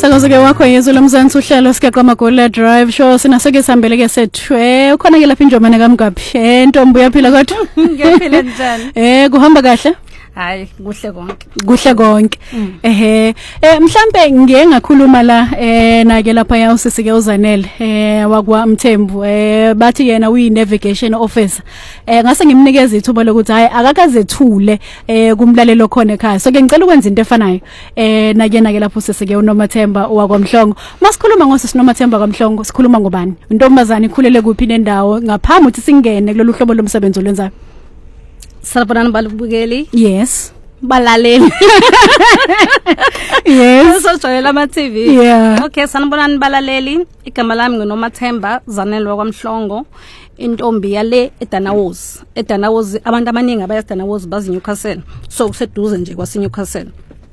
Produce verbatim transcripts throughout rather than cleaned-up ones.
Sakuze wakho yezwe lomzansi uhlelo sike kwamagola drive show sinasoke sihambele ke sethwe ukhona ke lapha injomane kaMgabi eh ntombi uyaphila kodwa ngiyaphila njani eh kuhamba kahle hayi kuhle konke kuhle konke ehe eh mhlambe ngiye ngakhuluma la eh nake lapha ya usisike uZanele eh wakwa Mthembu eh bathi yena uyi navigation officer eh ngase ngimnikeza ithuba lokuthi hayi akakazethule eh kumlalelo khona ekhaya so ke ngicela ukwenza into efanayo eh nake nake lapho usisike uNomathemba wakwaMhlongo masikhuluma ngosisi Nomathemba kwaMhlongo sikhuluma ngobani intombazana ikhulele kuphi nendawo ngaphambi ukuthi singene kulolu hlobo lomsebenzi olwenzayo. Salabonani balubukeli yes balaleli yes sojoyela ama T V yeah okay sanibonani balaleli igama lami nguNomathemba Zanele wakwaMhlongo intombi yale eDanawozi eDanawozi abantu abaningi abayaDanawozi bazi Newcastle so kuseduze nje kwase Newcastle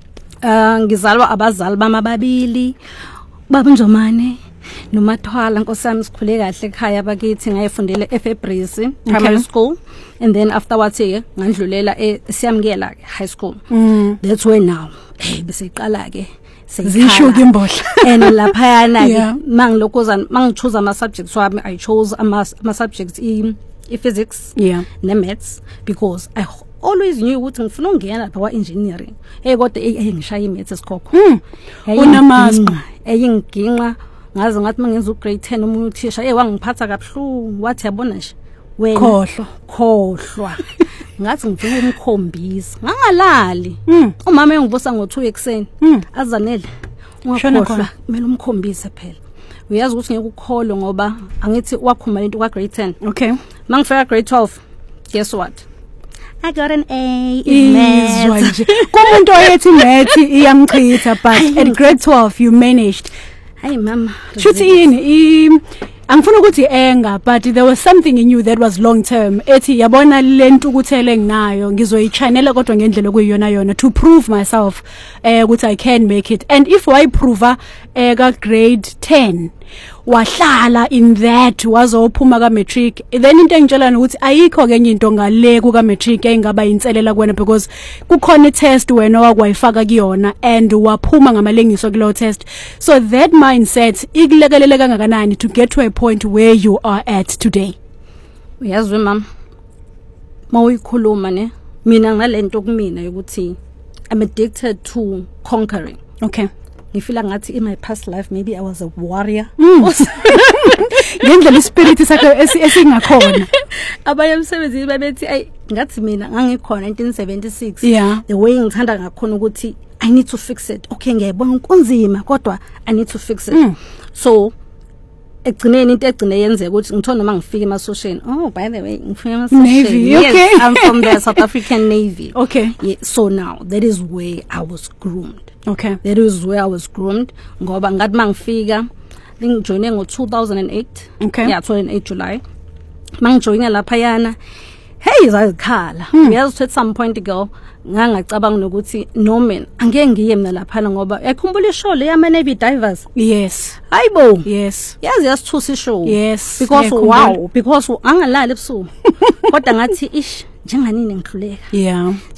uh ngizalwa abazali bami ababili baba Njomane noMathwala nkosami sikhule kahle ekhaya bakithi ngayefundela eFebrisi primary okay. school and then afterwards ke ngandlulela eSiyamkela high school mm. that's where now eh bese iqala ke zishuka imbohla and lapha yana ke mangilokozana mangichoose ama subjects wami I chose ama ama subjects i, i physics yeah ne maths because I always knew ukuthi ngifuna ungena lapha kwa engineering eh kodwa engishaya imaths esikhokho mm. unamazwi eyinginqa ngaze ngathi mangenza ugrade ten umuntu uthisha eh wangiphatha kabuhlungu wathi yabona nje wena khohlwa khohlwa ngathi ngifuna umkhombisa ngangalali mm. umama engivusa ngo two ekseni mm. azanele ungakhohlwa kumele umkhombise phela uyazi ukuthi ngeke ukholo ngoba angithi wakhuma lento kwa grade ten okay mangifika grade twelve guess what I got an A in maths nje kumuntu oyethi maths iyamchitha but at grade twelve you managed. Hey mama Shuthi yini angifuna ukuthi enga but there was something in you that was long term ethi yabona lento ukuthele nginayo ngizoyichanela kodwa ngendlela okuyiyona yona to prove myself eh ukuthi I can make it and if I prove eh ka grade ten wahlala in that wazophuma ka matric then into engitshela ukuthi ayikho kenye into ngale ku ka matric engaba inselela kuwena because kukhona i test wena wakwayifaka kuyona and waphuma ngamalengiso kulo test so that mindset ikulekelele kangakanani to get to a point where you are at today. Uyazwe mama mawuyikhuluma ne mina ngalento kumina ukuthi I'm addicted to conquering. Okay. Ngifila ngathi in my past life maybe I was a warrior. Ngendlela ispirit sakho esingakhona. Abanye umsebenzi babethi ay ngathi mina ngangikhona nineteen seventy-six yeah. The way ngithanda ngakhona ukuthi I need to fix it. Okay ngiyabona kunzima kodwa I need to fix it. Mm. So egcineni into egcine yenzeka ukuthi ngithona mangifika emasosheni oh by the way ngifika emasosheni Navy okay yes, I'm from the South African Navy okay yeah, so now that is where I was groomed okay that is where I was groomed ngoba ngathi mangifika ngijoine ngo two thousand eight okay yeah two thousand eight July mangijoine lapha yana hey zazikhala uyazi hmm. At some point ago ngangacabanga nokuthi no man angeke ngiye mina lapha ngoba ekhumbula ishow le yama Navy divers yes hayibo yes yazi yasithusa ishow yes because yeah, wow because angalali ebusuku kodwa ngathi ish njenganini ngihluleka yeah